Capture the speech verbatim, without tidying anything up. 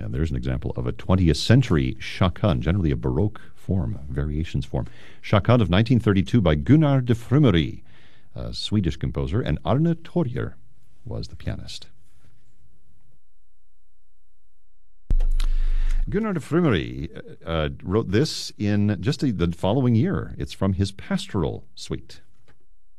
And there's an example of a twentieth century chaconne, generally a Baroque form, a variations form. Chaconne of nineteen thirty-two by Gunnar de Frumery, a Swedish composer, and Arne Torjer was the pianist. Gunnar de Frumery uh, wrote this in just a, the following year. It's from his Pastoral Suite.